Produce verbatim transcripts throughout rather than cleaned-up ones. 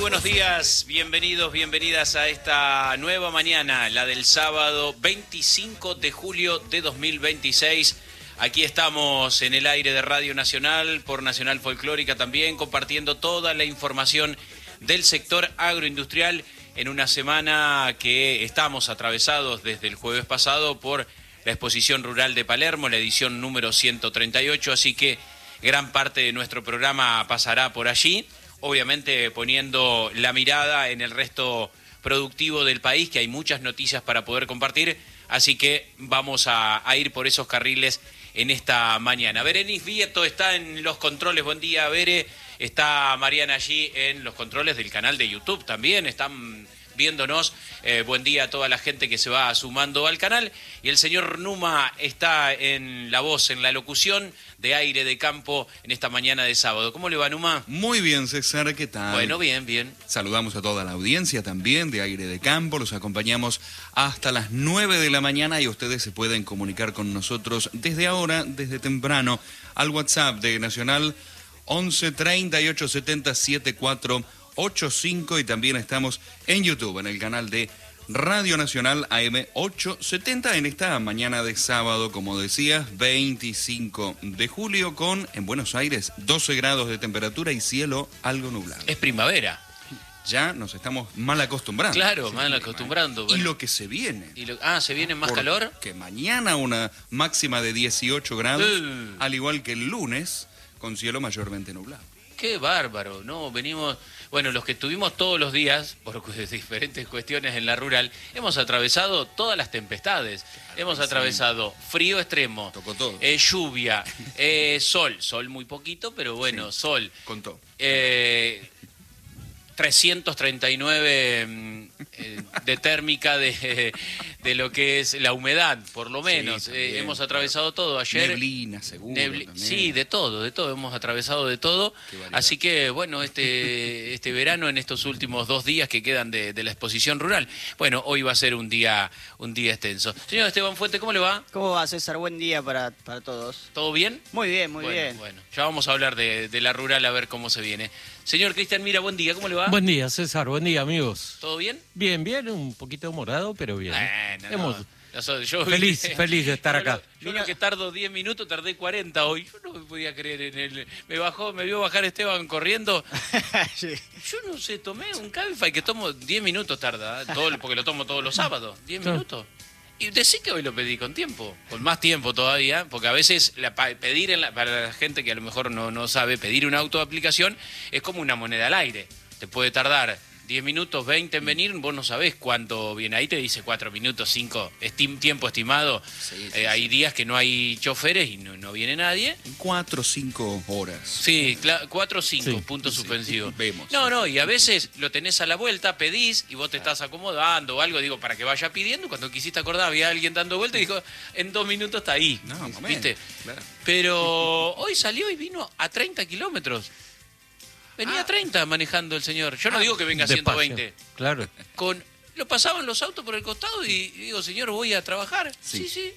buenos días, bienvenidos, bienvenidas a esta nueva mañana, la del sábado veinticinco de julio de dos mil veintiséis. Aquí estamos en el aire de Radio Nacional, por Nacional Folclórica también, compartiendo toda la información del sector agroindustrial en una semana que estamos atravesados desde el jueves pasado por la Exposición Rural de Palermo, la edición número ciento treinta y ocho, así que gran parte de nuestro programa pasará por allí, obviamente poniendo la mirada en el resto productivo del país, que hay muchas noticias para poder compartir, así que vamos a, a ir por esos carriles en esta mañana. Berenice Vieto está en los controles, buen día, Bere. Está Mariana allí en los controles del canal de YouTube también, están viéndonos. Eh, buen día a toda la gente que se va sumando al canal. Y el señor Numa está en la voz, en la locución de Aire de Campo en esta mañana de sábado. ¿Cómo le va, Numa? Muy bien, César, ¿qué tal? Bueno, bien, bien. Saludamos a toda la audiencia también de Aire de Campo. Los acompañamos hasta las nueve de la mañana y ustedes se pueden comunicar con nosotros desde ahora, desde temprano, al WhatsApp de Nacional once treinta y ocho setenta setenta y cuatro ochenta y cinco, y también estamos en YouTube, en el canal de Radio Nacional A M ochocientos setenta, en esta mañana de sábado, como decías, veinticinco de julio, con, en Buenos Aires, doce grados de temperatura y cielo algo nublado. Es primavera. Ya nos estamos mal acostumbrando. Claro, sí, mal acostumbrando. Y Bueno. lo que se viene. Y lo, ah, ¿se viene más calor? Que mañana una máxima de dieciocho grados, Uh. al igual que el lunes, con cielo mayormente nublado. Qué bárbaro, ¿no? Venimos, bueno, los que estuvimos todos los días, por diferentes cuestiones en la rural, hemos atravesado todas las tempestades. Hemos sí. atravesado frío extremo, Tocó todo. Eh, lluvia, eh, sol, sol muy poquito, pero bueno, Sí. sol. Contó. Eh, trescientos treinta y nueve eh, de térmica de, de lo que es la humedad, por lo menos. Sí, eh, también, hemos atravesado todo ayer. Neblina, seguro. Nebli- también. sí, de todo, de todo, hemos atravesado de todo. Así que, bueno, este, este verano, en estos últimos dos días que quedan de, de la exposición rural, bueno, hoy va a ser un día, un día extenso. Señor Esteban Fuente, ¿cómo le va? ¿Cómo va, César? Buen día para, para todos. ¿Todo bien? Muy bien, muy bueno, bien. Bueno, ya vamos a hablar de, de la rural, a ver cómo se viene. Señor Cristian Mira, buen día, ¿cómo le va? Buen día, César. Buen día, amigos. ¿Todo bien? Bien, bien. Un poquito morado, pero bien. Bueno, Hemos... no. Yo, yo, Feliz, feliz de estar yo acá. Lo, yo lo que tardo diez minutos, tardé cuarenta hoy. Yo no me podía creer en el... Me bajó, me vio bajar Esteban corriendo. Sí. Yo no sé, tomé un Cabify que tomo diez minutos tarda, ¿eh? Todo, porque lo tomo todos los sábados. diez Claro. minutos. Y decí que hoy lo pedí con tiempo, con más tiempo todavía, porque a veces la, pedir, en la, para la gente que a lo mejor no, no sabe, pedir una autoaplicación es como una moneda al aire. Te puede tardar diez minutos, veinte en venir, vos no sabés cuánto viene. Ahí te dice cuatro minutos, cinco, estim, tiempo estimado. Sí, sí, eh, sí. Hay días que no hay choferes y no, no viene nadie. Cuatro o cinco horas. Sí, cuatro o cinco, Sí, puntos sí. suspensivos. Vemos. No, no, y a veces lo tenés a la vuelta, pedís y vos te estás acomodando o algo, digo, para que vaya pidiendo. Cuando quisiste acordar, había alguien dando vuelta y dijo, en dos minutos está ahí. No, momento, ¿viste? claro. Pero hoy salió y vino a treinta kilómetros. Venía a treinta manejando el señor. Yo no digo que venga a ciento Despacio. veinte. Claro. Con, lo pasaban los autos por el costado y digo, señor, voy a trabajar. Sí, Sí. sí.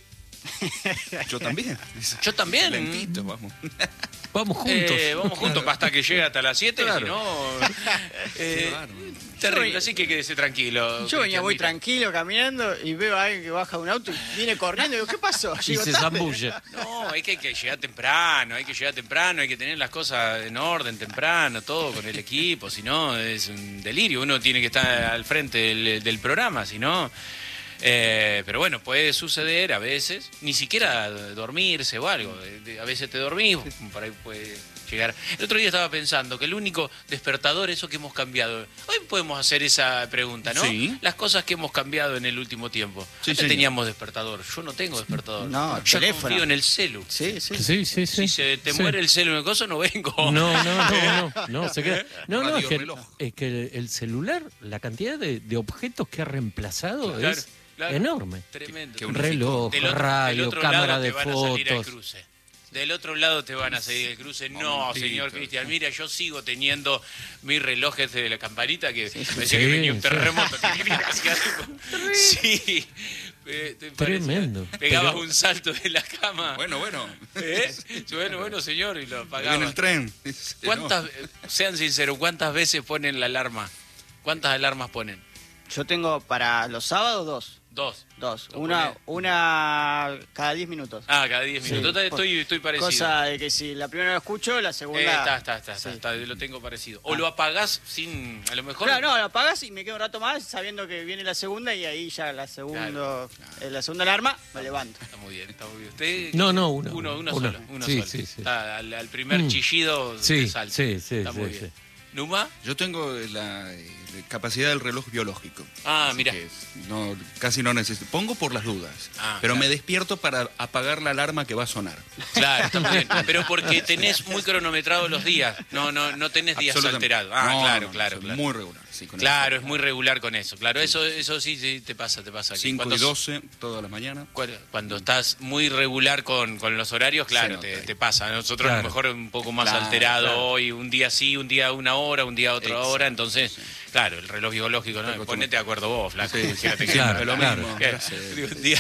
Yo también. Yo también. Lentito, vamos. Vamos juntos. Eh, vamos juntos hasta que llegue hasta las siete, Claro. si no... eh, Qué bárbaro. terrible, así que quédese tranquilo. Yo venía Cristian, muy mira. tranquilo caminando y veo a alguien que baja de un auto y viene corriendo y digo, ¿qué pasó? Y Llego se tarde. zambulle. No, hay que, hay que llegar temprano, hay que llegar temprano, hay que tener las cosas en orden temprano, todo con el equipo, si no es un delirio, uno tiene que estar al frente del, del programa, si no... Eh, pero bueno, puede suceder a veces, ni siquiera dormirse o algo, a veces te dormís, por ahí puede llegar. El otro día estaba pensando que el único despertador, eso que hemos cambiado, hoy podemos hacer esa pregunta, ¿no? Sí. Las cosas que hemos cambiado en el último tiempo. Sí, Antes señor. teníamos despertador, yo no tengo despertador. No, yo teléfono. confío en el celu. Sí, sí. Sí, sí, sí. Si se te Sí. muere el celu en el coso, no vengo. No, no, no, no, no, se queda. No, no, es Radio que, reloj. es que el, el celular, la cantidad de, de objetos que ha reemplazado Claro, es claro. enorme. Tremendo. Que un Reloj, Del otro- del radio, otro cámara lado de te van a salir al fotos. cruce. Del otro lado te van a seguir el cruce. No, Momentito. señor Cristian, mira, yo sigo teniendo mis relojes de la campanita que me decía Sí, que venía un sí. terremoto. Sí. Eh, te parecía- Tremendo. Pegabas Pero- un salto de la cama. Bueno, bueno. ¿Eh? Bueno, bueno, señor, y lo Ahí apagaba. viene el tren. Dice, ¿Cuántas, no. sean sinceros, cuántas veces ponen la alarma? ¿Cuántas alarmas ponen? Yo tengo para los sábados dos. Dos. Dos. Lo Una, pone- una cada diez minutos. Ah, cada diez Sí. minutos. Estoy, estoy parecido. Cosa de que si la primera la escucho, la segunda. Eh, está, está, está, Sí. está, está, lo tengo parecido. O Ah. lo apagás sin, a lo mejor... Claro, no, la apagas y me quedo un rato más sabiendo que viene la segunda y ahí ya la segunda, eh, la segunda alarma me levanto. Está muy bien, está muy bien. ¿Usted? No, no, uno. Uno, uno Uno. solo, uno Sí, solo. sí, sí. Está, al, al primer Mm. chillido Sí, te salta. sí, sí, Está sí, muy sí. bien. ¿Numa? Yo tengo la, eh, capacidad del reloj biológico. Ah, Así mira. que no, casi no necesito. Pongo por las dudas. Ah, pero claro. me despierto para apagar la alarma que va a sonar. Claro, está muy bien. Pero porque tenés muy cronometrados los días. No, no, no tenés días Absolutamente. alterados. Ah, No, claro, no, no, claro, soy claro. muy regular. Sí, con Claro, eso. es muy regular con eso. Claro, eso, eso sí, sí te pasa, te pasa. que cinco cuando- y doce todas las mañanas. Cuando, cuando estás muy regular con, con los horarios, claro, Se te, nota. te pasa. Nosotros a Claro. lo mejor un poco más Claro, alterado claro. hoy, un día sí, un día una hora, un día otra Exacto, hora. Entonces, sí. claro, el reloj biológico, ¿no? Acostumbrado. Ponete de acuerdo vos, flaco. Sí, Fíjate que claro, es lo claro. mismo. ¿Qué? Gracias. Digo, un día-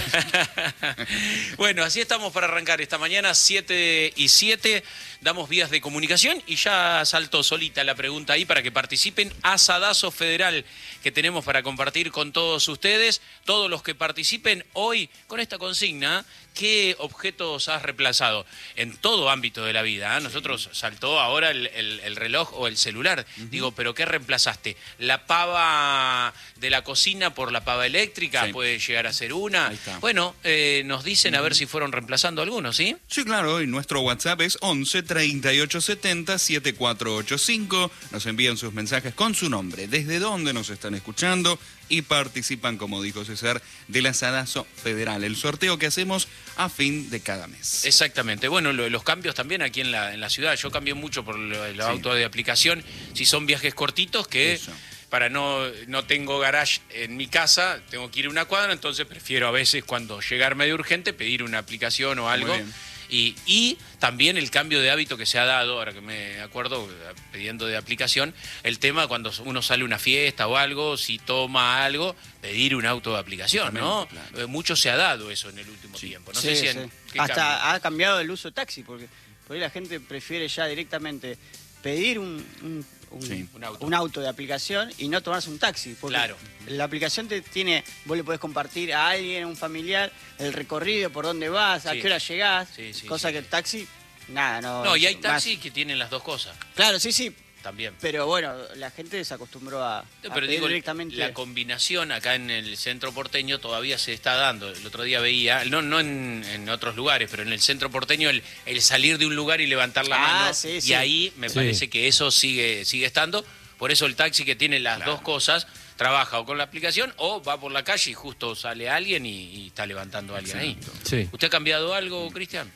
Bueno, así estamos para arrancar esta mañana, siete y siete. Damos vías de comunicación y ya saltó solita la pregunta ahí para que participen. Asadazo Federal que tenemos para compartir con todos ustedes. Todos los que participen hoy con esta consigna, ¿qué objetos has reemplazado? En todo ámbito de la vida. ¿eh? Nosotros saltó ahora el, el- el reloj o el celular. Digo, ¿pero qué reemplazaste? ¿La pava de la cocina por la pava eléctrica? Sí. Puede llegar a ser una. Ahí está. Bueno, eh, nos dicen a ver si fueron reemplazando algunos, ¿sí? Sí, claro, y nuestro WhatsApp es once treinta y ocho setenta setenta y cuatro ochenta y cinco. Nos envían sus mensajes con su nombre, desde dónde nos están escuchando y participan, como dijo César, del Asadazo Federal, el sorteo que hacemos a fin de cada mes. Exactamente. Bueno, lo- los cambios también aquí en la, en la ciudad. Yo cambié mucho por lo- los Sí. autos de aplicación. Si son viajes cortitos, que Eso. para no, no tengo garage en mi casa, tengo que ir a una cuadra, entonces prefiero a veces cuando llegar medio urgente pedir una aplicación o algo. bien. Y, y también el cambio de hábito que se ha dado, ahora que me acuerdo, pidiendo de aplicación, el tema cuando uno sale a una fiesta o algo, si toma algo, pedir un auto de aplicación, ¿no? Exactamente, Eh, Mucho se ha dado eso en el último Sí. tiempo. No Sí, sé si sí. en, ¿qué Hasta cambio? ha cambiado el uso de taxi, porque por ahí la gente prefiere ya directamente pedir un, un, un- Sí. Un auto. un auto de aplicación y no tomarse un taxi. Porque Claro. la aplicación te tiene, vos le podés compartir a alguien, a un familiar, el recorrido, por dónde vas, a Sí. qué hora llegás, Sí, sí, cosa sí, que sí. el taxi, nada, no. No, y hay más- taxis que tienen las dos cosas Claro, sí, sí, también. pero bueno, la gente se acostumbró a, a Pero pedir digo, directamente. la combinación acá en el centro porteño todavía se está dando. El otro día veía, no, no en, en otros lugares, pero en el centro porteño el, el salir de un lugar y levantar la Ah, mano. sí, y sí. ahí me Sí. parece que eso sigue, sigue estando. Por eso el taxi que tiene las Claro. dos cosas trabaja o con la aplicación o va por la calle y justo sale alguien y, y está levantando a alguien ahí. Exacto. Sí. ¿Usted ha cambiado algo, Cristian?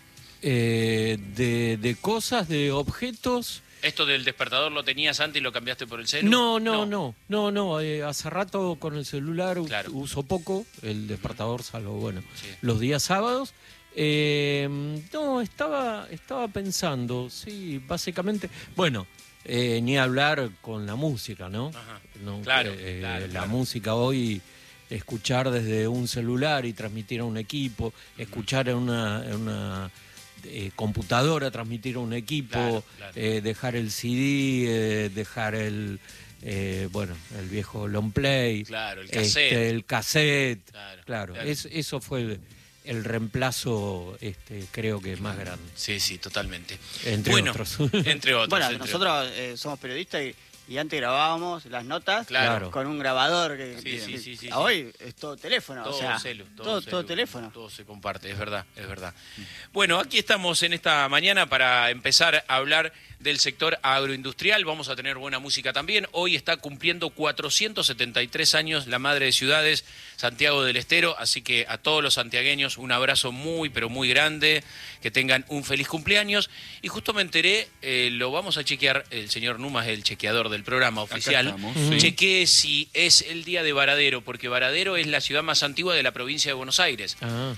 Eh, de, de cosas, de objetos. ¿Esto del despertador lo tenías antes y lo cambiaste por el celu? No, no, no, no, no. eh, hace rato con el celular u- Claro. uso poco el despertador, salvo, bueno, Sí. los días sábados. Eh, no, estaba, estaba pensando, sí, básicamente, bueno, eh, ni hablar con la música, ¿no? Ajá. No, Claro, eh, claro, la claro. música hoy, escuchar desde un celular y transmitir a un equipo, escuchar en una, en una eh, computadora, transmitir a un equipo, Claro, claro. eh, dejar el C D, eh, dejar el, eh, bueno, el viejo long play, Claro, el este, cassette. el cassette, Claro, claro, claro. es- eso fue el, el reemplazo, este, creo que más grande, Sí, sí, totalmente. entre bueno, otros. entre otros. Bueno, entre nosotros eh, somos periodistas y, y antes grabábamos las notas Claro. con un grabador que, Sí, que- sí, que sí, sí, hoy es todo teléfono, Todo o sea, celu, todo, todo, celu, todo teléfono. Todo se comparte, es verdad, es verdad. Bueno, aquí estamos en esta mañana para empezar a hablar del sector agroindustrial. Vamos a tener buena música también. Hoy está cumpliendo cuatrocientos setenta y tres años la madre de ciudades, Santiago del Estero, así que a todos los santiagueños un abrazo muy, pero muy grande, que tengan un feliz cumpleaños. Y justo me enteré, eh, lo vamos a chequear, el señor Numa es el chequeador del programa oficial, estamos, sí. Sí. Chequeé si es el día de Varadero, porque Varadero es la ciudad más antigua de la provincia de Buenos Aires. Ajá.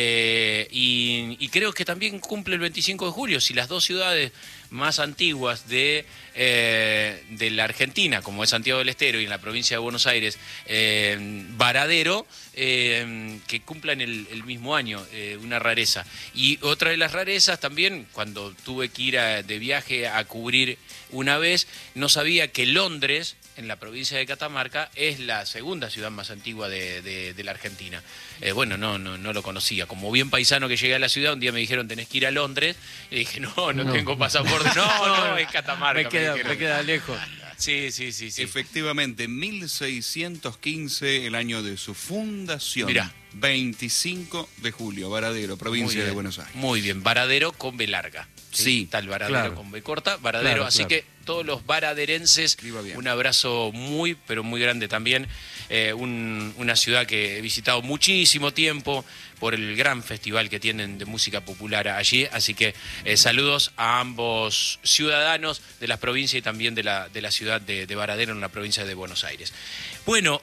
Eh, y, y creo que también cumple el veinticinco de julio, si las dos ciudades más antiguas de, eh, de la Argentina, como es Santiago del Estero y en la provincia de Buenos Aires, eh, Varadero, eh, que cumplan el, el mismo año, eh, una rareza. Y otra de las rarezas también, cuando tuve que ir a, de viaje a cubrir una vez, no sabía que Londres, en la provincia de Catamarca, es la segunda ciudad más antigua de, de, de la Argentina. Eh, bueno, no, no, no lo conocía. Como bien paisano que llegué a la ciudad, un día me dijeron tenés que ir a Londres, y dije, no, no, No. tengo pasaporte. No, no, es Catamarca. Me queda, dijeron. me queda lejos. Sí, sí, sí, sí. Efectivamente, mil seiscientos quince, el año de su fundación. Mirá. veinticinco de julio, Varadero, provincia Muy de bien, Buenos Aires. Muy bien, Varadero con B larga. Sí, Está el Varadero claro. con B corta, Varadero. Claro, así claro. que todos los varaderenses, Escriba bien. un abrazo muy, pero muy grande también. Eh, un- una ciudad que he visitado muchísimo tiempo por el gran festival que tienen de música popular allí. Así que eh, saludos a ambos ciudadanos de la provincia y también de la, de la ciudad de, de Varadero en la provincia de Buenos Aires. Bueno,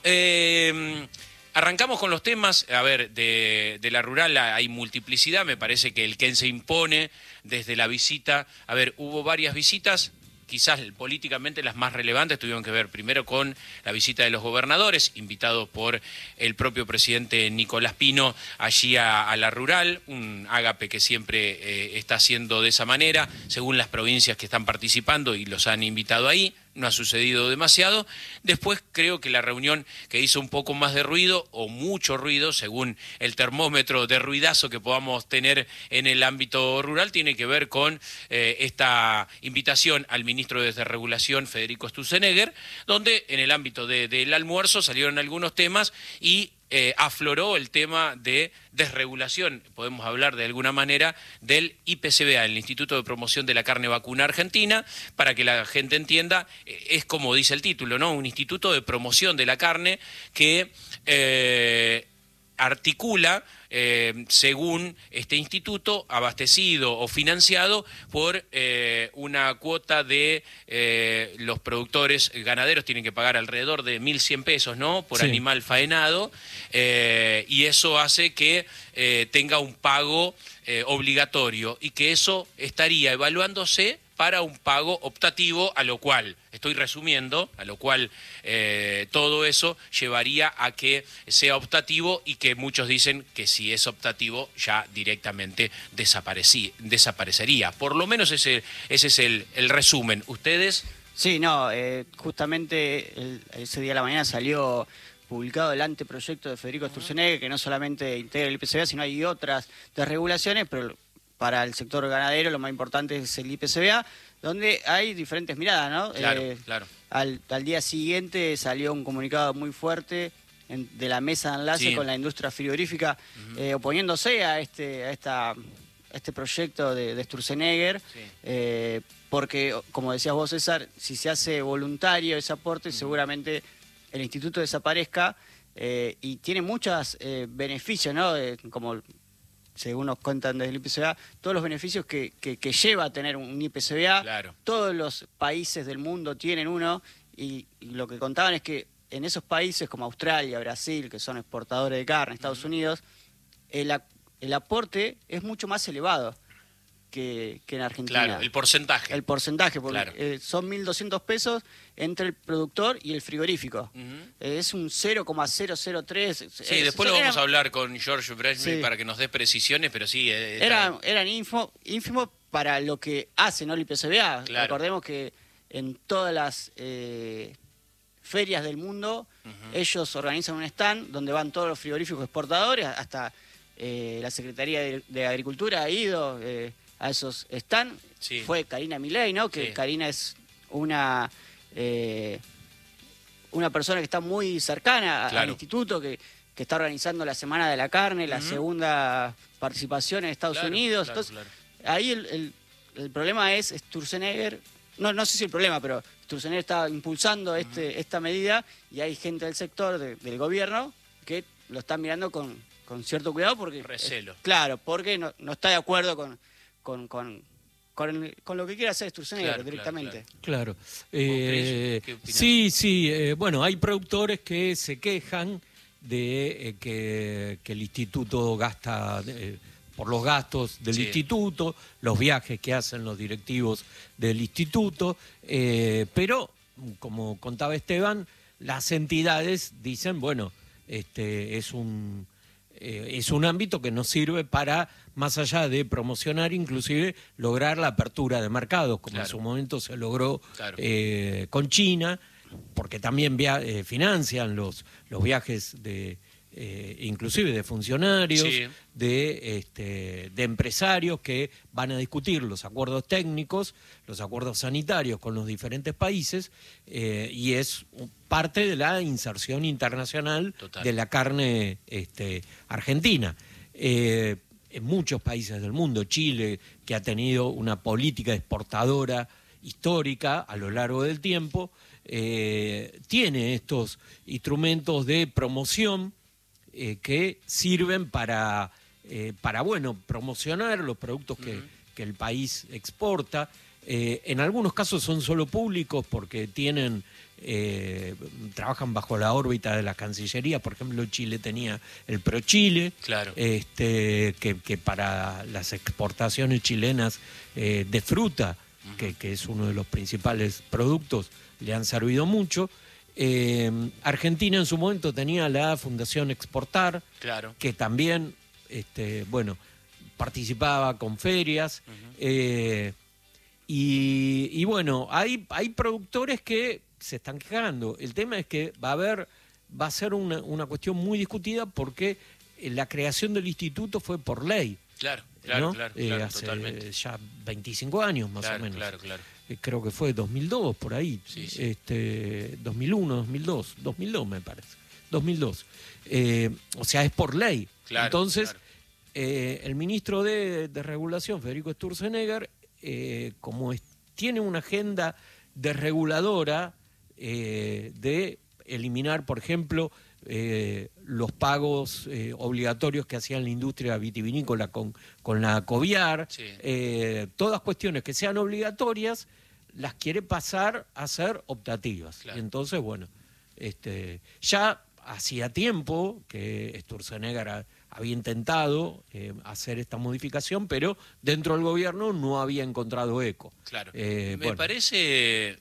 eh, arrancamos con los temas. A ver, de, de la rural hay multiplicidad. Me parece que el que se impone desde la visita. A ver, hubo varias visitas. Quizás políticamente las más relevantes tuvieron que ver primero con la visita de los gobernadores, invitados por el propio presidente Nicolás Pino allí a, a la rural, un ágape que siempre eh, está haciendo de esa manera, según las provincias que están participando y los han invitado ahí. No ha sucedido demasiado. Después creo que la reunión que hizo un poco más de ruido, o mucho ruido, según el termómetro de ruidazo que podamos tener en el ámbito rural, tiene que ver con eh, esta invitación al ministro de Desregulación, Federico Sturzenegger, donde en el ámbito de, del almuerzo salieron algunos temas y Eh, afloró el tema de desregulación, podemos hablar de alguna manera, del I P C B A, el Instituto de Promoción de la Carne Vacuna Argentina. Para que la gente entienda, eh, es como dice el título, ¿no? Un instituto de promoción de la carne que eh, articula, eh, según este instituto, abastecido o financiado por eh, una cuota de eh, los productores ganaderos, tienen que pagar alrededor de mil cien pesos, ¿no? Por Sí. animal faenado, eh, y eso hace que eh, tenga un pago eh, obligatorio y que eso estaría evaluándose para un pago optativo, a lo cual, estoy resumiendo, a lo cual eh, todo eso llevaría a que sea optativo y que muchos dicen que si es optativo ya directamente desaparecí, desaparecería. Por lo menos ese, ese es el, el resumen. ¿Ustedes? Sí, no, eh, justamente el- ese día de la mañana salió publicado el anteproyecto de Federico Sturzenegger, que no solamente integra el I P C B A, sino hay otras desregulaciones, pero para el sector ganadero lo más importante es el I P C B A, donde hay diferentes miradas, ¿no? Claro, Eh, claro. Al, al día siguiente salió un comunicado muy fuerte en- de la mesa de enlace Sí. con la industria frigorífica, eh, oponiéndose a este, a esta, a este proyecto de, de Sturzenegger, Sí. eh, porque, como decías vos, César, si se hace voluntario ese aporte, seguramente el instituto desaparezca, eh, y tiene muchos eh, beneficios, ¿no? Eh, como según nos cuentan desde el I P C B A, todos los beneficios que, que, que lleva a tener un I P C B A. Claro. Todos los países del mundo tienen uno, y, y lo que contaban es que en esos países como Australia, Brasil, que son exportadores de carne, Estados Unidos, el, a- el aporte es mucho más elevado que, que en Argentina. Claro, el porcentaje. El porcentaje, porque Claro. eh, son mil doscientos pesos entre el productor y el frigorífico. Ujú. Eh, es un cero coma cero cero tres. Sí, después lo vamos a hablar con George Bresmi Sí. para que nos dé precisiones, pero sí. eh, está- Eran, eran info, ínfimos para lo que hace, ¿no? El I P C B A. Claro. Recordemos que en todas las eh, ferias del mundo, ellos organizan un stand donde van todos los frigoríficos exportadores, hasta eh, la Secretaría de, de Agricultura ha ido eh, a esos stands. Sí. Fue Karina Milei, ¿no? Que Sí. Karina es una... eh, una persona que está muy cercana a- Claro. al instituto, que, que está organizando la Semana de la Carne, la Ujú. segunda participación en Estados Claro, Unidos. claro, Entonces, claro. ahí el, el- el problema es Sturzenegger, no, no sé si el problema, pero Sturzenegger está impulsando este, uh-huh. esta medida y hay gente del sector de, del gobierno que lo está mirando con, con cierto cuidado porque... Recelo. Es, claro, porque no, no está de acuerdo con, con, con, con, con lo que quiere hacer Sturzenegger claro, directamente. Claro. claro. Eh, sí, sí. Eh, bueno, hay productores que se quejan de eh, que, que el instituto gasta... Eh, por los gastos del sí. instituto, los viajes que hacen los directivos del instituto, eh, pero, como contaba Esteban, las entidades dicen, bueno, este es un, eh, es un ámbito que nos sirve para, más allá de promocionar, inclusive lograr la apertura de mercados, como claro. en su momento se logró claro. eh, con China, porque también via eh, financian los, los viajes de... Eh, inclusive de funcionarios, sí. de, este, de empresarios que van a discutir los acuerdos técnicos, los acuerdos sanitarios con los diferentes países, eh, y es parte de la inserción internacional Total. de la carne este, argentina. Eh, en muchos países del mundo, Chile, que ha tenido una política exportadora histórica a lo largo del tiempo, eh, tiene estos instrumentos de promoción Eh, que sirven para, eh, para bueno, promocionar los productos que, uh-huh. que el país exporta. Eh, en algunos casos son solo públicos porque tienen eh, trabajan bajo la órbita de la Cancillería. Por ejemplo, Chile tenía el ProChile, claro. este, que, que para las exportaciones chilenas eh, de fruta, uh-huh. que, que es uno de los principales productos, le han servido mucho. Eh, Argentina en su momento tenía la Fundación Exportar, claro. que también, este, bueno, participaba con ferias. Uh-huh. eh, y, y bueno, hay, hay productores que se están quejando. El tema es que va a haber, va a ser una, una cuestión muy discutida porque la creación del instituto fue por ley. Claro, claro, ¿no? claro, eh, claro hace totalmente. ya veinticinco años más claro, o menos. Claro, claro. Creo que fue dos mil dos, por ahí, sí, sí. Este, dos mil uno, dos mil dos, dos mil dos me parece, dos mil dos. Eh, o sea, es por ley. Claro, Entonces, claro. Eh, el ministro de, de Regulación, Federico Sturzenegger, eh, como es, tiene una agenda desreguladora eh, de eliminar, por ejemplo, eh, los pagos eh, obligatorios que hacía la industria vitivinícola con, con la Coviar, sí. eh, todas cuestiones que sean obligatorias, las quiere pasar a ser optativas. Claro. Y entonces, bueno, este, ya hacía tiempo que Sturzenegger ha, había intentado eh, hacer esta modificación, pero dentro del gobierno no había encontrado eco. Claro. Eh, Me bueno. parece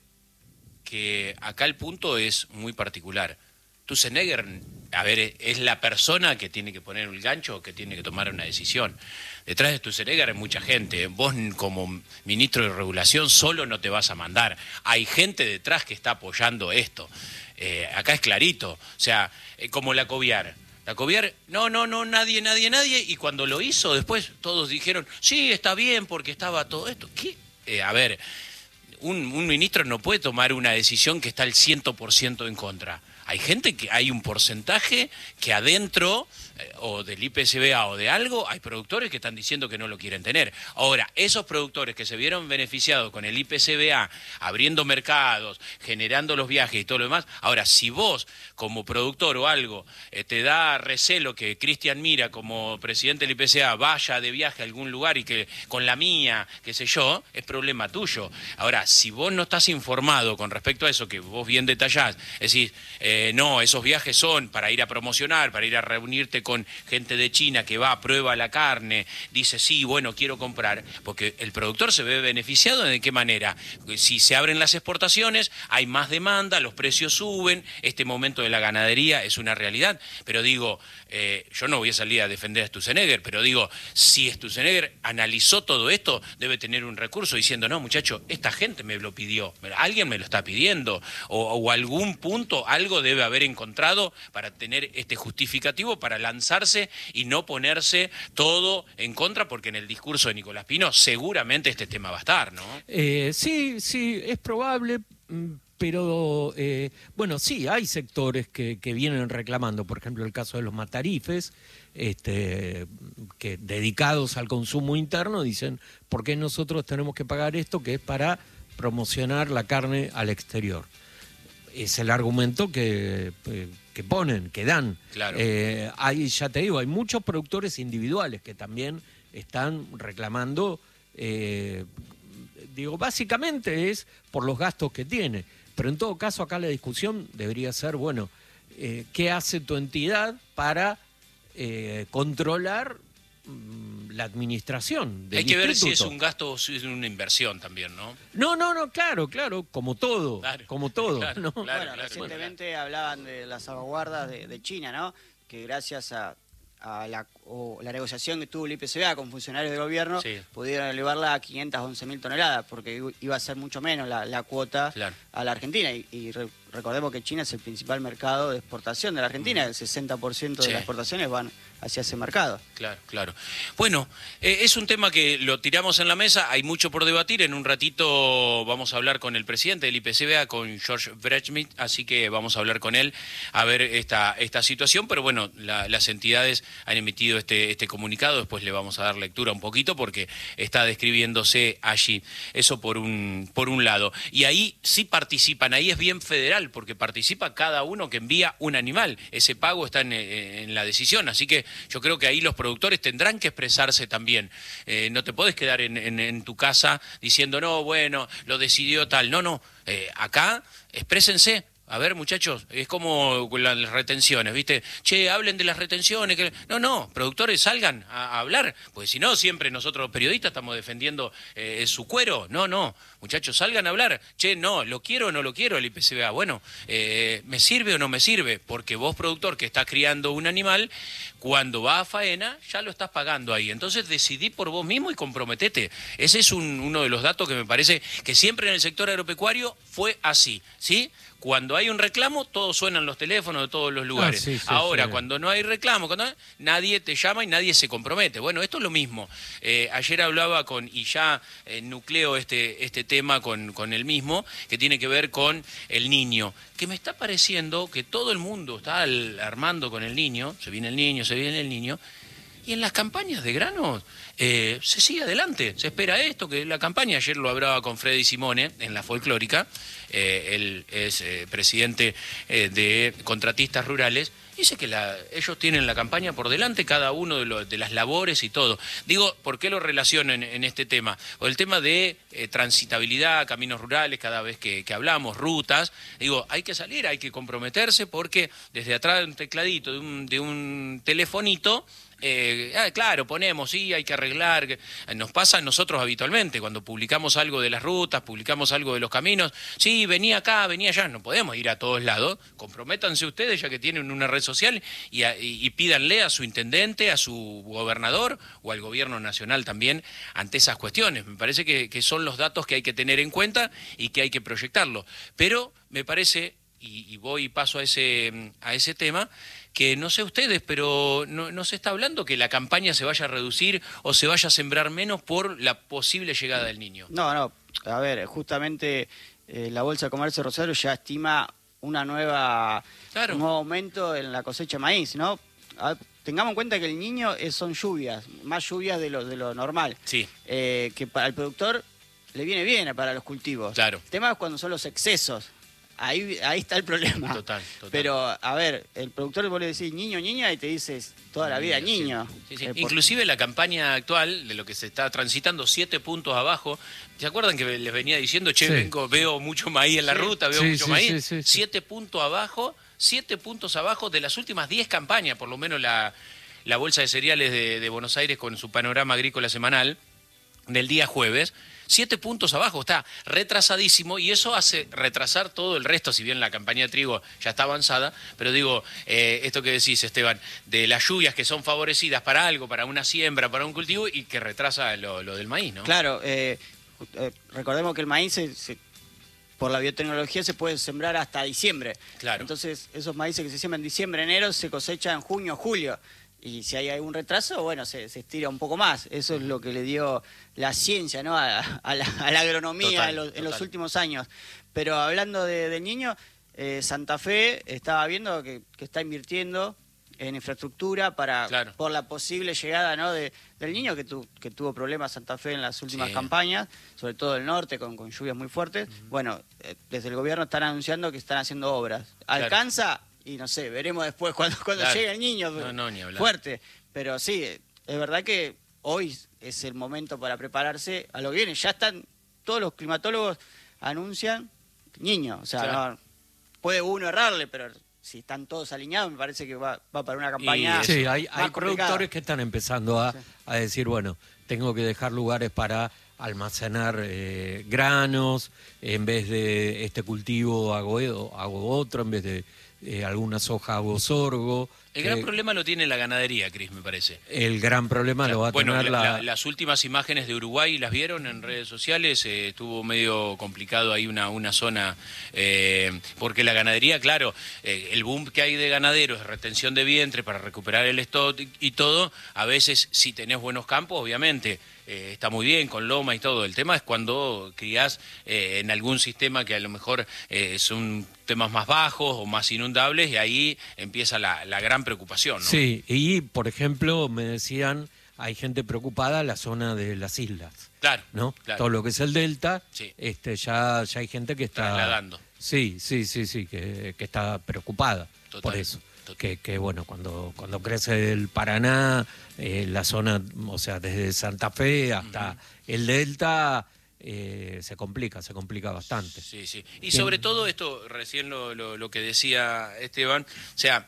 que acá el punto es muy particular. Sturzenegger, a ver, es la persona que tiene que poner el gancho, que tiene que tomar una decisión. Detrás de Sturzenegger hay mucha gente. Vos, como ministro de Regulación, solo no te vas a mandar. Hay gente detrás que está apoyando esto. Eh, acá es clarito. O sea, eh, como la Coviar. La Coviar, no, no, no, nadie, nadie, nadie. Y cuando lo hizo, después todos dijeron, sí, está bien, porque estaba todo esto. ¿Qué? Eh, a ver, un, un ministro no puede tomar una decisión que está al cien por ciento en contra. Hay gente que hay un porcentaje que adentro, eh, o del I P C B A o de algo, hay productores que están diciendo que no lo quieren tener. Ahora, esos productores que se vieron beneficiados con el I P C B A, abriendo mercados, generando los viajes y todo lo demás, ahora, si vos, como productor o algo, eh, te da recelo que Cristian Mira, como presidente del I P C B A, vaya de viaje a algún lugar y que con la mía, qué sé yo, es problema tuyo. Ahora, si vos no estás informado con respecto a eso, que vos bien detallás, es decir, eh, Eh, no, esos viajes son para ir a promocionar, para ir a reunirte con gente de China que va, prueba la carne, dice, sí, bueno, quiero comprar, porque el productor se ve beneficiado. ¿De qué manera? Si se abren las exportaciones, hay más demanda, los precios suben, este momento de la ganadería es una realidad, pero digo, eh, yo no voy a salir a defender a Sturzenegger, pero digo, si Sturzenegger analizó todo esto, debe tener un recurso diciendo, no, muchacho, esta gente me lo pidió, alguien me lo está pidiendo, o, o algún punto, algo debe haber encontrado para tener este justificativo para lanzarse y no ponerse todo en contra, porque en el discurso de Nicolás Pino seguramente este tema va a estar, ¿no? Eh, sí, sí, es probable, pero eh, bueno, sí, hay sectores que, que vienen reclamando, por ejemplo, el caso de los matarifes, este, que dedicados al consumo interno, dicen, ¿por qué nosotros tenemos que pagar esto que es para promocionar la carne al exterior? Es el argumento que, que ponen, que dan. Claro. Eh, hay, ya te digo, hay muchos productores individuales que también están reclamando, eh, digo, básicamente es por los gastos que tiene. Pero en todo caso acá la discusión debería ser, bueno, eh, ¿qué hace tu entidad para eh, controlar la administración del Hay que ver si instituto? es un gasto o si es una inversión también, ¿no? No, no, no, claro, claro, como todo, Claro, como todo, claro, ¿no? claro. Bueno, recientemente hablaban de las salvaguardas de, de China, ¿no? Que gracias a, a la, o la negociación que tuvo el I P C B A con funcionarios del gobierno, Sí. pudieron elevarla a quinientas once mil toneladas, porque iba a ser mucho menos la, la cuota Claro. a la Argentina. Y, y re, recordemos que China es el principal mercado de exportación de la Argentina, el sesenta por ciento de Sí. las exportaciones van hacia ese mercado. Claro, claro. Bueno, eh, es un tema que lo tiramos en la mesa, hay mucho por debatir. En un ratito vamos a hablar con el presidente del I P C B A, con George Brechmit, así que vamos a hablar con él a ver esta, esta situación. Pero bueno, la, las entidades han emitido este, este comunicado, después le vamos a dar lectura un poquito porque está describiéndose allí. Eso por un, por un lado. Y ahí sí participan, ahí es bien federal, porque participa cada uno que envía un animal. Ese pago está en, en la decisión, así que yo creo que ahí los productores tendrán que expresarse también. Eh, no te podés quedar en, en, en tu casa diciendo, no, bueno, lo decidió tal. No, no, eh, acá exprésense. A ver, muchachos, es como las retenciones, ¿viste? Che, hablen de las retenciones. Que... No, no, productores salgan a, a hablar, porque si no, siempre nosotros los periodistas estamos defendiendo eh, su cuero. No, no, muchachos, salgan a hablar. Che, no, ¿lo quiero o no lo quiero el I P C B A? Bueno, eh, ¿me sirve o no me sirve? Porque vos, productor, que estás criando un animal, cuando va a faena, ya lo estás pagando ahí. Entonces decidí por vos mismo y comprometete. Ese es un, uno de los datos que me parece que siempre en el sector agropecuario fue así, ¿sí? Cuando hay un reclamo, todos suenan los teléfonos de todos los lugares. Ah, sí, sí, Ahora, sí. cuando no hay reclamo, cuando nadie te llama y nadie se compromete. Bueno, esto es lo mismo. Eh, ayer hablaba con, y ya eh, nucleo este, este tema con, con el mismo, que tiene que ver con el niño. Que me está pareciendo que todo el mundo está al, armando con el niño, se viene el niño, se viene el niño, y en las campañas de granos eh, se sigue adelante, se espera esto, que la campaña, ayer lo hablaba con Freddy Simone en la folclórica, eh, él es eh, presidente eh, de Contratistas Rurales, dice que la, ellos tienen la campaña por delante, cada uno de, lo, de las labores y todo. Digo, ¿por qué lo relaciono en, en este tema? O el tema de eh, transitabilidad, caminos rurales, cada vez que, que hablamos, rutas. Digo, hay que salir, hay que comprometerse, porque desde atrás de un tecladito, de un, de un telefonito, Eh, ah, claro, ponemos, sí, hay que arreglar. Que, nos pasa a nosotros habitualmente, cuando publicamos algo de las rutas, publicamos algo de los caminos, sí, venía acá, venía allá, no podemos ir a todos lados, comprométanse ustedes ya que tienen una red social y, a, y, y pídanle a su intendente, a su gobernador o al gobierno nacional también ante esas cuestiones. Me parece que, que son los datos que hay que tener en cuenta y que hay que proyectarlo. Pero me parece, y, y voy y paso a ese, a ese tema, que no sé ustedes, pero no, no se está hablando que la campaña se vaya a reducir o se vaya a sembrar menos por la posible llegada del niño. No, no, a ver, justamente eh, la Bolsa de Comercio de Rosario ya estima una nueva, Claro. un nuevo aumento en la cosecha de maíz, ¿no? A ver, tengamos en cuenta que el niño es, son lluvias, más lluvias de lo, de lo normal, Sí, eh, que para el productor le viene bien para los cultivos. claro. El tema es cuando son los excesos. Ahí, ahí está el problema. Total, total. Pero, a ver, el productor vos le decís niño, niña, y te dices toda la vida niño. Sí, sí. Eh, por- Inclusive la campaña actual, de lo que se está transitando, siete puntos abajo, ¿se acuerdan que les venía diciendo, che, Sí. vengo, veo mucho maíz en la Sí. ruta, veo Sí, mucho sí, maíz? sí, sí, sí. Siete puntos abajo, siete puntos abajo de las últimas diez campañas, por lo menos la, la Bolsa de Cereales de, de Buenos Aires con su panorama agrícola semanal del día jueves. Siete puntos abajo, está retrasadísimo y eso hace retrasar todo el resto, si bien la campaña de trigo ya está avanzada, pero digo, eh, esto que decís, Esteban, de las lluvias que son favorecidas para algo, para una siembra, para un cultivo y que retrasa lo, lo del maíz, ¿no? Claro, eh, eh, recordemos que el maíz, se, se- por la biotecnología, se puede sembrar hasta diciembre. Claro. Entonces, esos maíces que se siembran en diciembre, enero, se cosechan en junio, julio. Y si hay algún retraso, bueno, se, se estira un poco más. Eso es lo que le dio la ciencia, ¿no? a, a la, a la agronomía Total, en, los, en los total. últimos años. Pero hablando de, del niño, eh, Santa Fe estaba viendo que, que está invirtiendo en infraestructura para claro. por la posible llegada, ¿no? de, del niño que, tu, que tuvo problemas Santa Fe en las últimas sí. campañas, sobre todo el norte con, con lluvias muy fuertes. Uh-huh. Bueno, eh, desde el gobierno están anunciando que están haciendo obras. Claro. ¿Alcanza? Y no sé, veremos después cuando, cuando claro. llegue el niño. No, no, ni hablar. Fuerte. Pero sí, es verdad que hoy es el momento para prepararse a lo que viene. Ya están, todos los climatólogos anuncian niños. O sea, claro. no, puede uno errarle, pero si están todos alineados, me parece que va, va para una campaña. Y, sí, hay, hay productores que están empezando a, sí. a decir, bueno, tengo que dejar lugares para almacenar eh, granos, en vez de este cultivo hago, hago otro, en vez de eh, alguna soja hago sorgo. El gran eh, problema lo tiene la ganadería, Cris, me parece. El gran problema o sea, lo va a bueno, tener la, la... la... Las últimas imágenes de Uruguay, ¿las vieron en redes sociales? Eh, estuvo medio complicado ahí una, una zona, eh, porque la ganadería, claro, eh, el boom que hay de ganaderos, retención de vientre para recuperar el stock y, y todo, a veces si tenés buenos campos, obviamente, eh, está muy bien con loma y todo. El tema es cuando criás eh, en algún sistema que a lo mejor eh, son temas más bajos o más inundables y ahí empieza la, la gran preocupación, ¿no? Sí, y por ejemplo me decían, hay gente preocupada en la zona de las islas. Claro, ¿no? Claro. Todo lo que es el delta, sí. este ya, ya hay gente que está... Trasladando. Sí, sí, sí, sí, que, que está preocupada Total, por eso. total. Que, que bueno, cuando, cuando crece el Paraná, eh, la zona, o sea, desde Santa Fe hasta uh-huh. el delta... Eh, se complica, se complica bastante. Sí, sí. Y sobre todo esto, recién lo, lo, lo que decía Esteban, o sea,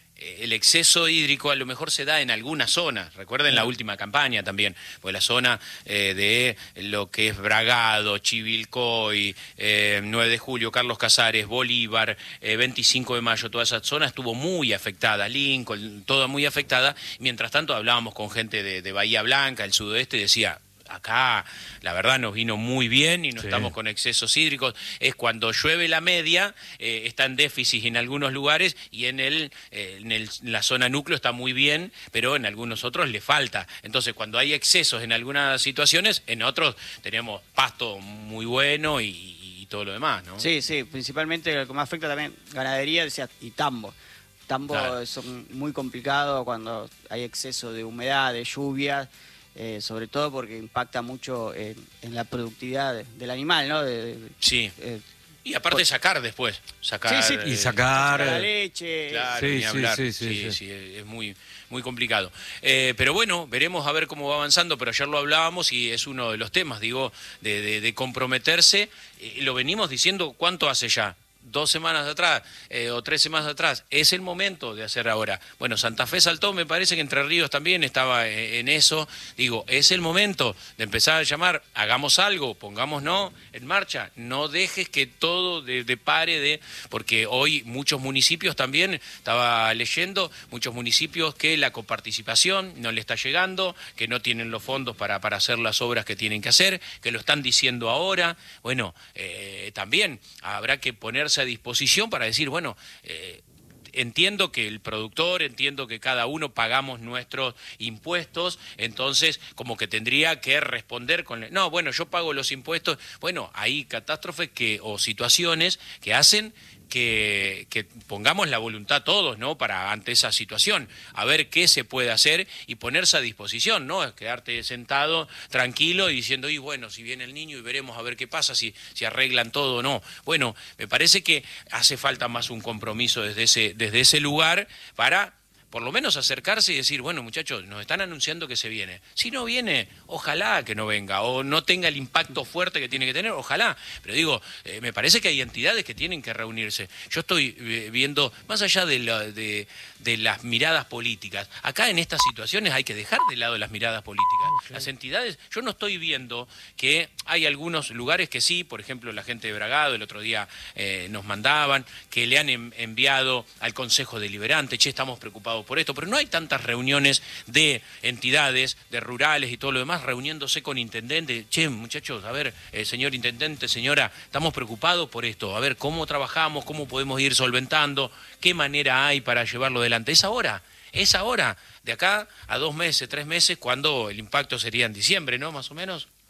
el exceso hídrico a lo mejor se da en algunas zonas. Recuerden la última campaña también, pues la zona eh, de lo que es Bragado, Chivilcoy, eh, nueve de julio, Carlos Casares, Bolívar, eh, veinticinco de mayo, toda esa zona estuvo muy afectada, Lincoln, toda muy afectada. Mientras tanto hablábamos con gente de, de Bahía Blanca, el sudoeste, y decía... Acá, la verdad, nos vino muy bien y no sí. estamos con excesos hídricos. Es cuando llueve la media, eh, está en déficit en algunos lugares y en, el, eh, en, el, en la zona núcleo está muy bien, pero en algunos otros le falta. Entonces, cuando hay excesos en algunas situaciones, en otros tenemos pasto muy bueno y, y todo lo demás, ¿no? Sí, sí, principalmente lo que más afecta también ganadería decía, y tambo. Tambo claro. es muy complicado cuando hay exceso de humedad, de lluvia. Eh, sobre todo porque impacta mucho en, en la productividad de, del animal, ¿no? De, de, sí. Eh, y aparte por... sacar después, sacar sí, sí. y sacar la leche, claro, sí, ni hablar. Sí, sí, sí, sí, sí, sí. sí, es muy, muy complicado. Eh, pero bueno, veremos a ver cómo va avanzando, pero ayer lo hablábamos y es uno de los temas, digo, de, de, de comprometerse. Eh, lo venimos diciendo, ¿cuánto hace ya? Dos semanas atrás eh, o tres semanas atrás, es el momento de hacer ahora. Bueno, Santa Fe saltó, me parece que Entre Ríos también estaba en eso. Digo, es el momento de empezar a llamar, hagamos algo, pongámonos en marcha, no dejes que todo de, de pare de, porque hoy muchos municipios también, estaba leyendo, muchos municipios que la coparticipación no le está llegando, que no tienen los fondos para, para hacer las obras que tienen que hacer, que lo están diciendo ahora. Bueno, eh, también habrá que ponerse a disposición para decir, bueno, eh, entiendo que el productor, entiendo que cada uno pagamos nuestros impuestos, entonces como que tendría que responder con... No, bueno, yo pago los impuestos. Bueno, hay catástrofes que o situaciones que hacen que, que pongamos la voluntad todos, ¿no? Para ante esa situación, a ver qué se puede hacer y ponerse a disposición, ¿no? Quedarte sentado, tranquilo y diciendo, y bueno, si viene el niño y veremos a ver qué pasa, si, si arreglan todo o no. Bueno, me parece que hace falta más un compromiso desde ese, desde ese lugar para... por lo menos acercarse y decir, bueno, muchachos, nos están anunciando que se viene. Si no viene, ojalá que no venga, o no tenga el impacto fuerte que tiene que tener, ojalá. Pero digo, eh, me parece que hay entidades que tienen que reunirse. Yo estoy eh, viendo, más allá de, la, de, de las miradas políticas, acá en estas situaciones hay que dejar de lado las miradas políticas. Okay. Las entidades, yo no estoy viendo que hay algunos lugares que sí, por ejemplo, la gente de Bragado, el otro día eh, nos mandaban, que le han enviado al Consejo Deliberante, che, estamos preocupados por esto, pero no hay tantas reuniones de entidades, de rurales y todo lo demás, reuniéndose con intendentes. Che, muchachos, a ver, eh, señor intendente, señora, estamos preocupados por esto, a ver cómo trabajamos, cómo podemos ir solventando, qué manera hay para llevarlo adelante. Es ahora, es ahora, de acá a dos meses, tres meses, cuando el impacto sería en diciembre, ¿no? Más o menos.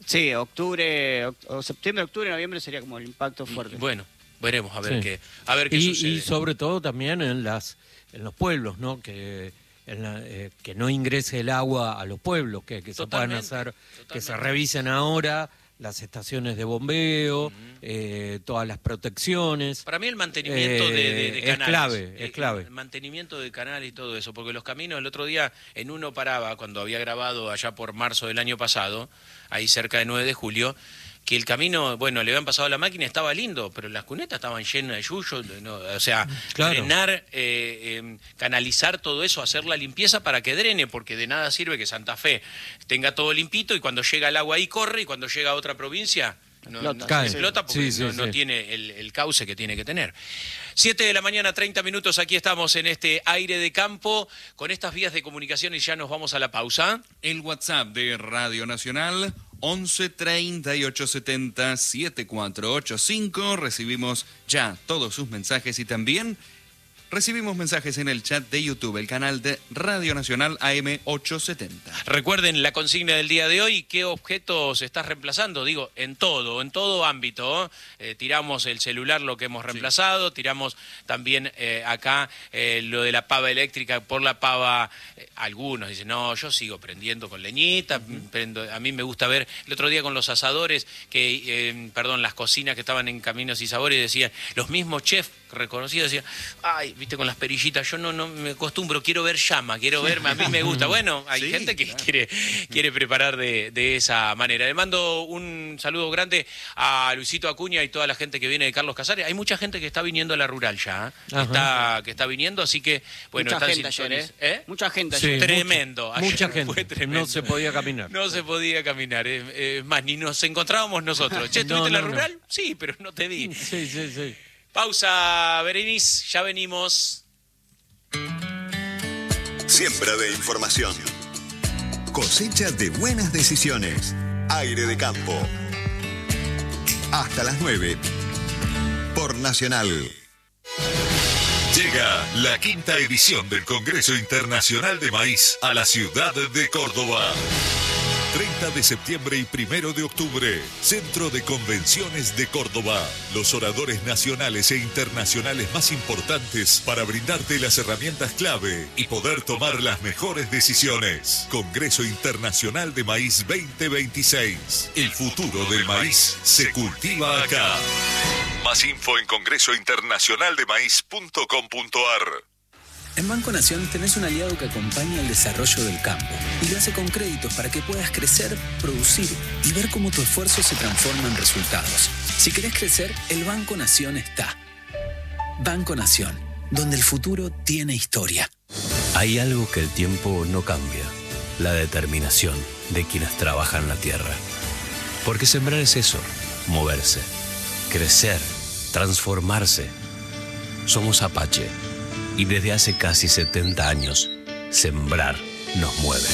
Sí, octubre, o septiembre, octubre, noviembre sería como el impacto fuerte. Bueno, veremos a ver Sí. qué, a ver qué y, sucede. y sobre todo también en las en los pueblos, ¿no? Que en la- eh, que no ingrese el agua a los pueblos, que, que se puedan Totalmente, hacer, que se totalmente. revisen ahora las estaciones de bombeo, eh, todas las protecciones. Para mí el mantenimiento de, de- de Eh, canales. es clave, eh, es clave. El mantenimiento de canales y todo eso, porque los caminos, el otro día en uno paraba, cuando había grabado allá por marzo del año pasado, ahí cerca de nueve de julio, que el camino, bueno, le habían pasado la máquina, estaba lindo, pero las cunetas estaban llenas de yuyo, no, o sea, Claro. drenar, eh, eh, canalizar todo eso, hacer la limpieza para que drene, porque de nada sirve que Santa Fe tenga todo limpito y cuando llega el agua ahí corre y cuando llega a otra provincia no, Explota. no- Cae. explota porque Sí, sí, no, no sí. tiene el, el cauce que tiene que tener. Siete de la mañana, treinta minutos, aquí estamos en este aire de campo con estas vías de comunicación y ya nos vamos a la pausa. El WhatsApp de Radio Nacional, once treinta y ocho setenta setenta y cuatro ochenta y cinco. Recibimos ya todos sus mensajes y también recibimos mensajes en el chat de YouTube, el canal de Radio Nacional A M ochocientos setenta. Recuerden la consigna del día de hoy, ¿qué objetos estás reemplazando? Digo, en todo, en todo ámbito. Eh, tiramos el celular, lo que hemos reemplazado, tiramos también eh, acá eh, lo de la pava eléctrica por la pava. Eh, algunos dicen, no, yo sigo prendiendo con leñita, prendo, a mí me gusta ver, el otro día con los asadores, que eh, perdón, las cocinas que estaban en Caminos y Sabores, decían, los mismos chefs reconocidos decían, ay, viste, con las perillitas, yo no, no me acostumbro, quiero ver llama, quiero ver, a mí me gusta. Bueno, hay Sí, gente que claro. quiere, quiere preparar de, de esa manera. Le mando un saludo grande a Luisito Acuña y toda la gente que viene de Carlos Casares. Hay mucha gente que está viniendo a la rural ya, ¿eh? que, Ajá. está, que está viniendo, así que, bueno, Mucha están gente ayer, sintoniz- ¿eh? ¿eh? Mucha gente Sí, ayer. mucha- Tremendo. Ayer mucha fue gente. tremendo. No se podía caminar. No se podía caminar. Es eh, es más, ni nos encontrábamos nosotros. Che, ¿estuviste No, en la no, no. rural? Sí, pero no te vi. Sí, sí, sí. Pausa, Berenice, ya venimos. Siembra de información. Cosecha de buenas decisiones. Aire de campo. Hasta las nueve. Por Nacional. Llega la quinta edición del Congreso Internacional de Maíz a la ciudad de Córdoba. treinta de septiembre y primero de octubre, Centro de Convenciones de Córdoba. Los oradores nacionales e internacionales más importantes para brindarte las herramientas clave y poder tomar las mejores decisiones. Congreso Internacional de Maíz veinte veintiséis. El futuro del maíz se cultiva acá. Más info en congreso internacional de maíz punto com punto ar. En Banco Nación tenés un aliado que acompaña el desarrollo del campo y lo hace con créditos para que puedas crecer, producir y ver cómo tu esfuerzo se transforma en resultados. Si querés crecer, el Banco Nación está. Banco Nación, donde el futuro tiene historia. Hay algo que el tiempo no cambia, la determinación de quienes trabajan la tierra. Porque sembrar es eso, moverse, crecer, transformarse. Somos Apache. Y desde hace casi setenta años, sembrar nos mueve.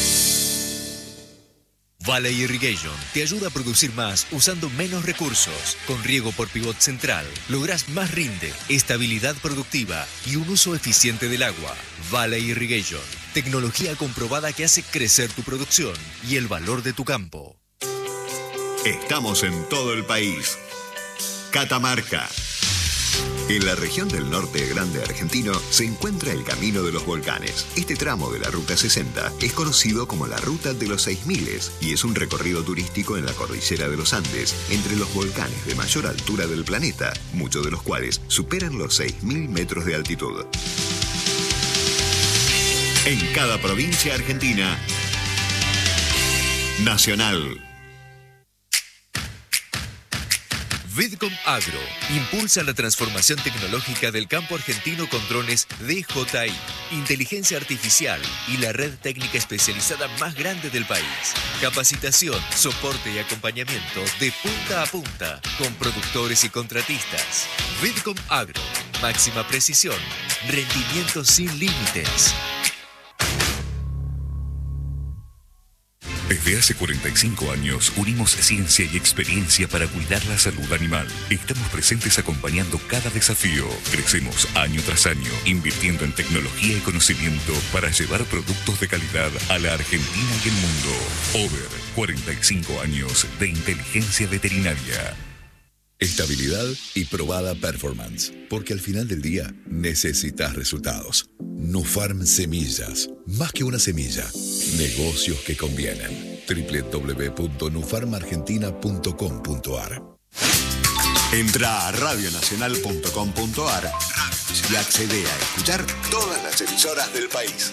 Valley Irrigation te ayuda a producir más usando menos recursos. Con riego por pivot central, lográs más rinde, estabilidad productiva y un uso eficiente del agua. Valley Irrigation, tecnología comprobada que hace crecer tu producción y el valor de tu campo. Estamos en todo el país. Catamarca. En la región del norte grande argentino se encuentra el Camino de los Volcanes. Este tramo de la Ruta sesenta es conocido como la Ruta de los seis miles y es un recorrido turístico en la cordillera de los Andes, entre los volcanes de mayor altura del planeta, muchos de los cuales superan los seis mil metros de altitud. En cada provincia argentina, Nacional. Vidcom Agro impulsa la transformación tecnológica del campo argentino con drones D J I, inteligencia artificial y la red técnica especializada más grande del país. Capacitación, soporte y acompañamiento de punta a punta con productores y contratistas. Vidcom Agro, máxima precisión, rendimiento sin límites. Desde hace cuarenta y cinco años unimos ciencia y experiencia para cuidar la salud animal. Estamos presentes acompañando cada desafío. Crecemos año tras año, invirtiendo en tecnología y conocimiento para llevar productos de calidad a la Argentina y el mundo. Over, cuarenta y cinco años de inteligencia veterinaria. Estabilidad y probada performance. Porque al final del día necesitas resultados. Nufarm Semillas. Más que una semilla. Negocios que convienen. doble u doble u doble u punto nufarm argentina punto com punto a r. Entra a radio nacional punto com punto a r y accede a escuchar todas las emisoras del país.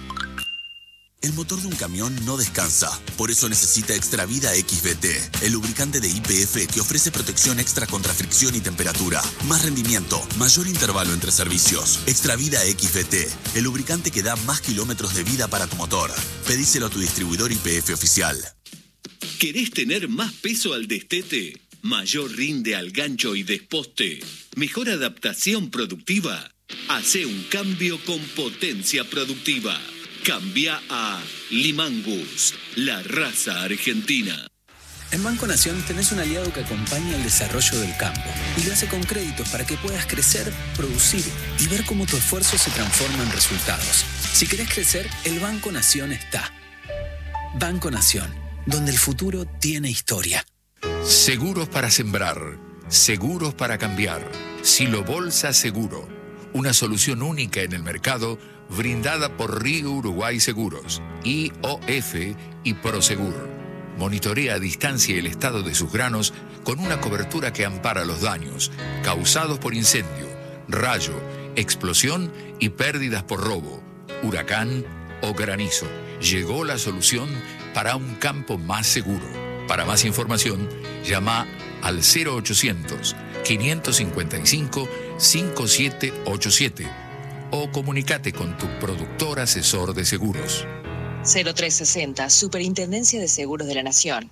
El motor de un camión no descansa, por eso necesita Extravida X V T, el lubricante de Y P F que ofrece protección extra contra fricción y temperatura, más rendimiento, mayor intervalo entre servicios. Extravida X V T, el lubricante que da más kilómetros de vida para tu motor. Pedíselo a tu distribuidor Y P F oficial. ¿Querés tener más peso al destete? ¿Mayor rinde al gancho y desposte? ¿Mejor adaptación productiva? Hacé un cambio con potencia productiva. Cambia a Limangus, la raza argentina. En Banco Nación tenés un aliado que acompaña el desarrollo del campo y lo hace con créditos para que puedas crecer, producir y ver cómo tu esfuerzo se transforma en resultados. Si querés crecer, el Banco Nación está. Banco Nación, donde el futuro tiene historia. Seguros para sembrar, seguros para cambiar. Silo Bolsa Seguro, una solución única en el mercado brindada por Río Uruguay Seguros, I O F y Prosegur. Monitorea a distancia el estado de sus granos con una cobertura que ampara los daños causados por incendio, rayo, explosión y pérdidas por robo, huracán o granizo. Llegó la solución para un campo más seguro. Para más información, llama al cero ochocientos, quinientos cincuenta y cinco, cincuenta y siete ochenta y siete o comunícate con tu productor asesor de seguros. cero tres sesenta, Superintendencia de Seguros de la Nación.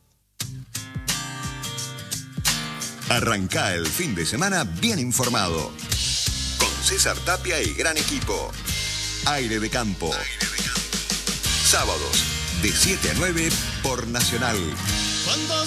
Arrancá el fin de semana bien informado. Con César Tapia y gran equipo. Aire de Campo. Sábados, de siete a nueve por Nacional.